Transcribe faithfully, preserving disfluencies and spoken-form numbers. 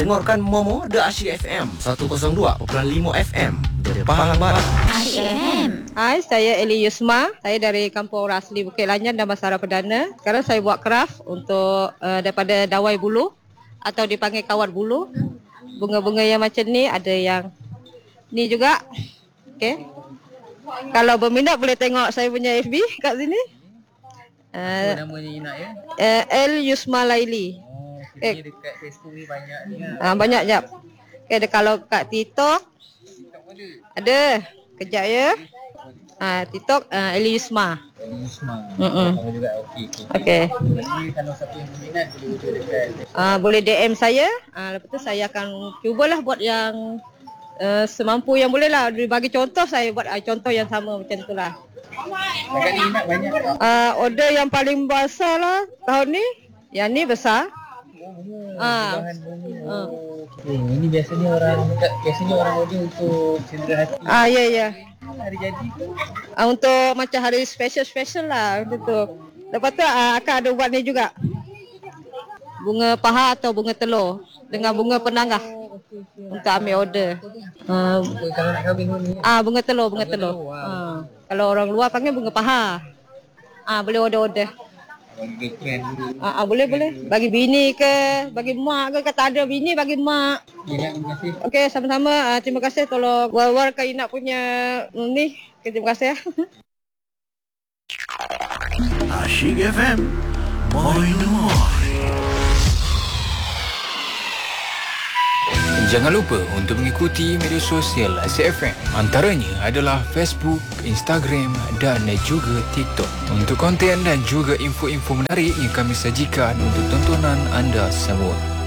Dengarkan Momo The Asyik F M seratus dua perpuluhan lima F M dari Pahang Barat. Asyik F M. Hai, saya Eli Yusma. Saya dari Kampung Orang Asli Bukit Lanjan dan Basara Perdana. Sekarang saya buat kraft untuk uh, daripada dawai bulu atau dipanggil kawat bulu. Bunga-bunga yang macam ni, ada yang ni juga. Okey. Kalau berminat boleh tengok saya punya F B kat sini. Uh, Apa nama ni nak ya? Uh, L Yusma Laili. Oh, okay. Dekat Facebook ni banyak ni lah. Ah, banyak jap. Okey, ada kalau kat TikTok ada. Kejap ya. Ah, TikTok uh, Eli Yusma. Eli Yusma. Mm-mm. Kamu juga okey. Okey. Jadi kalau siapa yang berminat boleh hubungi dekat. Ah, boleh D M saya. Ah, lepas tu saya akan cubalah buat yang uh, semampu yang boleh lah. Bagi contoh saya buat uh, contoh yang sama macam tu lah. Dekat ni nak banyak tak? Uh, order yang paling besar lah tahun ni. Yang ni besar. Oh, bunga. Ah. Bahan bunga. Ah. Oh, okay. Ini biasanya orang biasanya orang order untuk cendera hati. Ah, ya ya. Hari jadi tu. Uh, untuk macam hari special-special lah macam tu. Lepas tu uh, akan ada buat ni juga. Bunga paha atau bunga telur dengan bunga penangah untuk ambil order. Uh, Kalau nak kahwin ni. ah bunga telur, bunga, bunga telur. telur, wow. Ah, kalau orang luar panggil bunga paha. Ah, boleh order-order. Bagi trend dulu. Ah, ah, boleh boleh. Bagi bini ke, bagi mak ke, kata ada bini bagi mak. Ya, terima kasih. Okey, sama-sama. Ah, terima kasih tolong war-warkan Inak punya ni. Okay, terima kasih ya. Asyik F M. Moi moi. Jangan lupa untuk mengikuti media sosial Asyik F M. Antaranya adalah Facebook, Instagram dan juga TikTok. Untuk konten dan juga info-info menarik yang kami sajikan untuk tontonan anda semua.